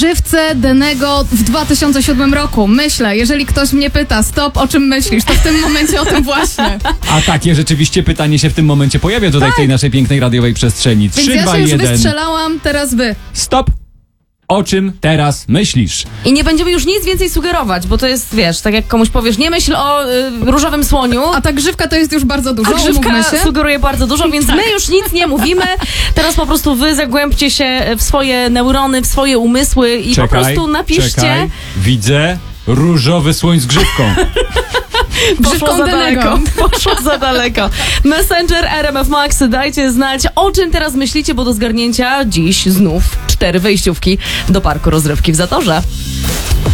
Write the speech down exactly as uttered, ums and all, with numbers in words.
Żywce Denego w dwa tysiące siódmym roku. Myślę, jeżeli ktoś mnie pyta, stop, o czym myślisz, to w tym momencie o tym właśnie. A takie rzeczywiście pytanie się w tym momencie pojawia tutaj tak. w tej naszej pięknej radiowej przestrzeni. Więc trzy, ja dwa, się już jeden. wystrzelałam, teraz wy. Stop! O czym teraz myślisz? I nie będziemy już nic więcej sugerować, bo to jest, wiesz, tak jak komuś powiesz, nie myśl o y, różowym słoniu. A ta grzywka to jest już bardzo dużo, A grzywka umówmy się. sugeruje bardzo dużo, więc Tak. my już nic nie mówimy. Teraz po prostu wy zagłębcie się w swoje neurony, w swoje umysły i Czekaj, po prostu napiszcie. Czekaj. Widzę różowy słoń z grzywką. Poszło za Denego. daleko. Poszło za daleko. Messenger R M F Max, dajcie znać, o czym teraz myślicie, bo do zgarnięcia dziś znów cztery wejściówki do parku rozrywki w Zatorze.